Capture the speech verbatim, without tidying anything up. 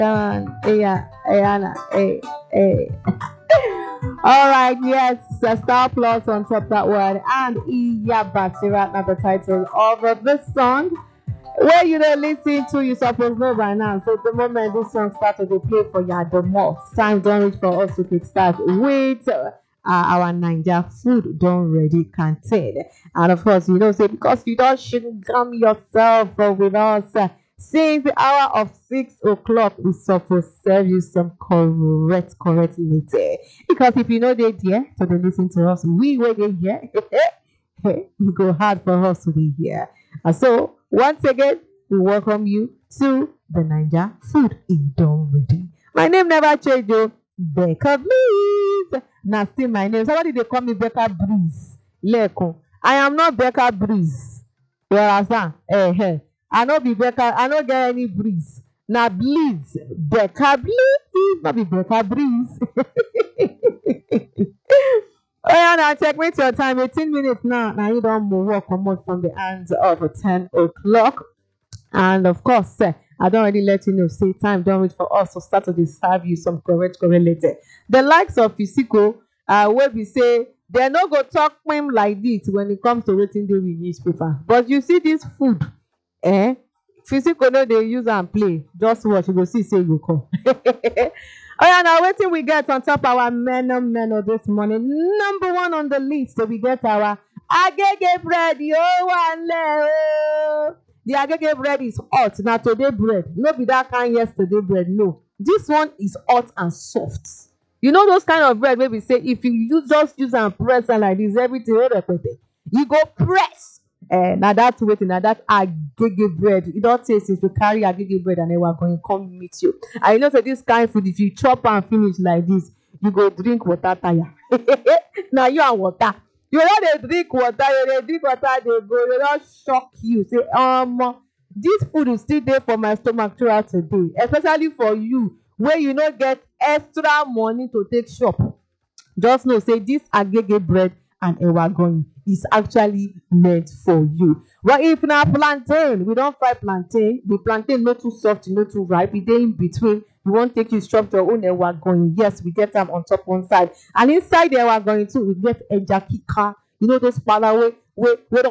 Come on. Hey, yeah. Hey, Anna. Hey, hey. All right, yes, a star plus on top that word, and Iya Basira, not the title of uh, this song. Where you don't listen to, you supposed know by now. So the moment this song started to play for you, the most time don't reach for us to kickstart with uh, our Ninja food don't ready canteen. And of course, you know, say because you don't shouldn't come yourself uh, with us. Uh, since the hour of six o'clock, we supposed serve you some correct, correct meat. eh. Because if you know they there, so they listen to us, we will get here. You go hard for us to be here. And so, once again, we welcome you to the Ninja Food Idon Ready. My name never changed, though. Becca Breeze. Now, still my name. Somebody they call me Becca Breeze. Leko. I am not Becca Breeze. You understand? Eh, eh. I no be Becca. I no get any breeze. Now, Breeze. Becca Breeze. Not be Becca Breeze. Oh yeah, now check with your time. eighteen minutes now. Now you don't move or come out from the hands of ten o'clock. And of course, eh, I don't already let you know. Say time don't wait for us to start to serve you some correct correlated. The likes of physical, uh, where we say they no go talk him like this when it comes to waiting the newspaper. But you see this food, eh? Physical no they use and play. Just watch, you go see say you come. Oh yeah, now wait till we get on top our menu menu this morning. Number one on the list, so we get our agege bread. Yo, one le. The agege bread is hot. Now today bread, no be that kind yesterday bread. No, this one is hot and soft. You know those kind of bread where we say if you use just use and press and like this, everything will repeat. You go press. Uh, now that's waiting. Now that agege bread. You don't say since we carry agege bread and then we're going to come meet you. I know that this kind of food, if you chop and finish like this, you go drink water tire. Now you and water. You know they drink water, you they drink water, they go, they don't shock you. Say, um, this food is still there for my stomach throughout the day, especially for you, where you not get extra money to take shop. Just know, say this agege bread and ewa going is actually meant for you. But if na plantain, we don't fry plantain. The plantain not too soft, not too ripe. It in between. We won't take you straight to your own ewa going. Yes, we get them on top one side, and inside the ewa going too, we get eja kika. You know those palawe, we we